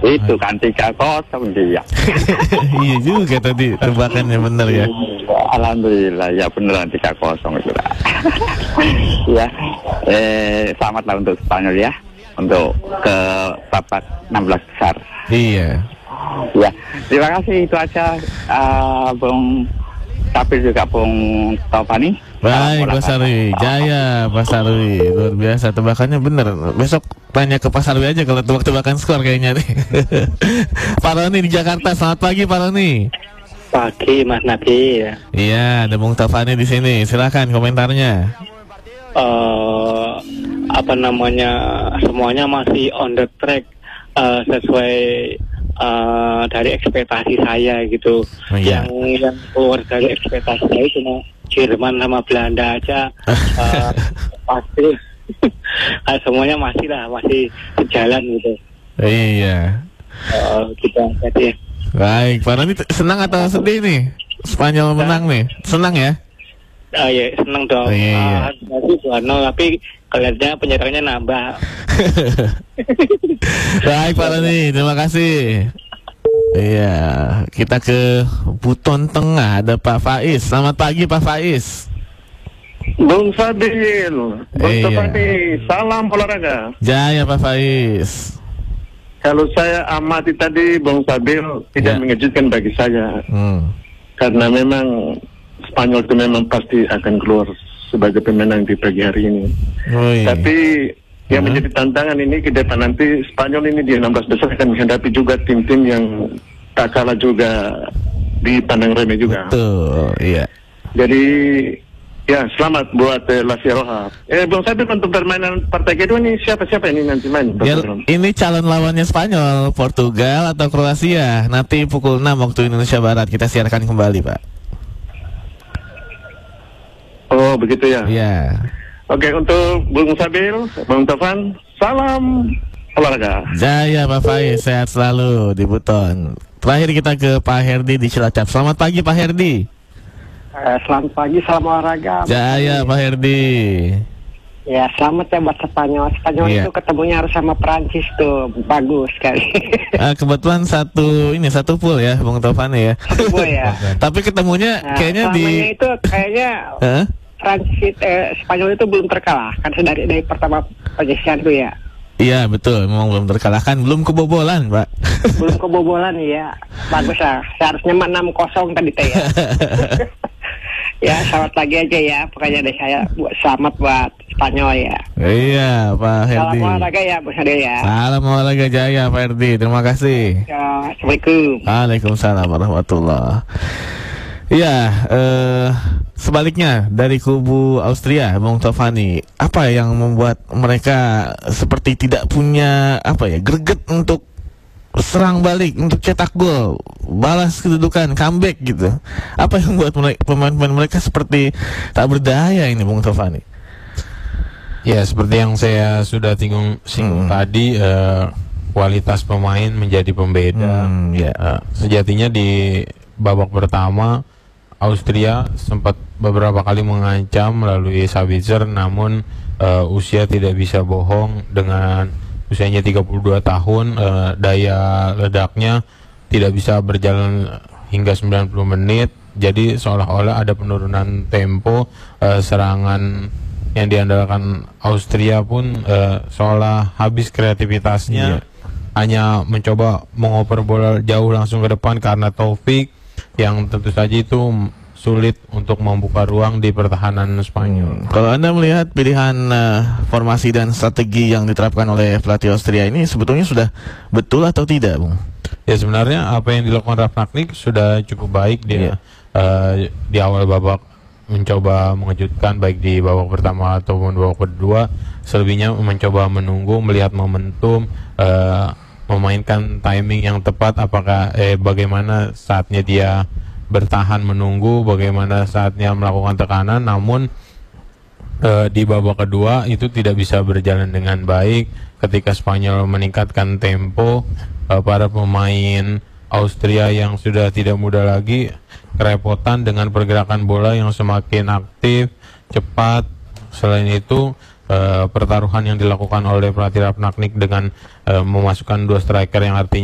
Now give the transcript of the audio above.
Itu kan 3-0 dia. Iya juga tadi tebakannya bener ya. Alhamdulillah ya beneran 3-0 itu lah. Ya, selamatlah untuk Spanyol ya, untuk ke babak 16 besar. Iya. Ya, terima kasih, itu aja Bung Sapir juga Bung Taufani. Baik Pak Sarwi, jaya Pak Sarwi, luar biasa tebakannya bener. Besok tanya ke Pak Sarwi aja kalau tebak-tebakan skor kayaknya nih. Pak Roni di Jakarta, selamat pagi Pak Roni. Pagi Mas Nabi. Iya, ada Bung Taufani di sini. Silakan komentarnya. Semuanya masih on the track, sesuai dari ekspektasi saya gitu. Oh, iya. Yang keluar dari ekspektasi saya cuma Jerman sama Belanda aja. Pasti semuanya masih berjalan gitu. Iya. Gitu jadi. Baik, Pak Roni senang atau sedih nih? Spanyol menang nih, senang ya? Ya senang dong. Iya. Tapi kelihatannya penyerangnya nambah. Baik Pak Roni, terima kasih. Iya, kita ke Buton Tengah, ada Pak Faiz. Selamat pagi Pak Faiz. Bung Sabil, Bung Iya. Taufani, salam olahraga. Jaya Pak Faiz. Kalau saya amati tadi Bung Sabil tidak Ya. mengejutkan bagi saya, karena memang Spanyol itu memang pasti akan keluar sebagai pemenang di pagi hari ini. Oh, iya. Tapi yang menjadi tantangan ini ke depan nanti, Spanyol ini di 16 besar akan menghadapi juga tim-tim yang tak kalah juga dipandang remeh juga. Betul, iya. Jadi ya selamat buat La Rioja. Bung Sabil, untuk permainan partai kedua ini siapa-siapa ini nanti main? Ya, ini calon lawannya Spanyol, Portugal atau Kroasia. Nanti pukul 6 waktu Indonesia Barat kita siarkan kembali Pak. Oh begitu ya. Iya. Oke, untuk Bung Sabil, Bung Taufan, salam olahraga. Jaya Pak Faiz, sehat selalu di Buton. Terakhir kita ke Pak Herdi di Cilacap. Selamat pagi Pak Herdi. Selamat pagi, salam olahraga. Jaya Pak Herdi. Ya, selamat ya buat Spanyol. Spanyol Iya. itu ketemunya harus sama Perancis tuh, bagus sekali. Kebetulan satu pool ya Bung Taufani ya. Satu boy ya. Tapi ketemunya Nah, kayaknya selamanya itu kayaknya Prancis, Spanyol itu belum terkalahkan dari pertama penyisian itu ya. Iya betul, memang belum terkalahkan, belum kebobolan Pak. Belum kebobolan ya. Bagus lah. Seharusnya 6-0 tadi teh ya. Ya, selamat pagi aja ya. Pokoknya dari saya selamat buat Spanyol ya. Iya Pak Herdi. Salam olahraga ya Bu Sadil ya. Salam olahraga jaya Pak Herdi, terima kasih. Ya, Assalamualaikum. Waalaikumsalam warahmatullahi. Iya, sebaliknya dari kubu Austria, Bung Taufani, apa yang membuat mereka seperti tidak punya greget untuk serang balik, untuk cetak gol, balas kedudukan, comeback gitu? Apa yang membuat pemain-pemain mereka seperti tak berdaya ini, Bung Taufani? Ya, seperti yang saya sudah singgung tadi, kualitas pemain menjadi pembeda. Sejatinya di babak pertama Austria sempat beberapa kali mengancam melalui Sabitzer, namun usia tidak bisa bohong. Dengan usianya 32 tahun, daya ledaknya tidak bisa berjalan hingga 90 menit. Jadi seolah-olah ada penurunan tempo, serangan yang diandalkan Austria pun seolah habis kreativitasnya. Hanya mencoba mengoper bola jauh langsung ke depan karena Taufik, yang tentu saja itu sulit untuk membuka ruang di pertahanan Spanyol. Kalau Anda melihat pilihan formasi dan strategi yang diterapkan oleh pelatih Austria ini sebetulnya sudah betul atau tidak, Bung? Ya, sebenarnya apa yang dilakukan Rangnick sudah cukup baik. Dia di awal babak mencoba mengejutkan baik di babak pertama ataupun babak kedua. Selebihnya mencoba menunggu, melihat momentum, memainkan timing yang tepat, apakah bagaimana saatnya dia bertahan menunggu, bagaimana saatnya melakukan tekanan. Namun di babak kedua itu tidak bisa berjalan dengan baik. Ketika Spanyol meningkatkan tempo, para pemain Austria yang sudah tidak muda lagi kerepotan dengan pergerakan bola yang semakin aktif, cepat. Selain itu, pertaruhan yang dilakukan oleh pelatih Rangnick dengan memasukkan dua striker yang artinya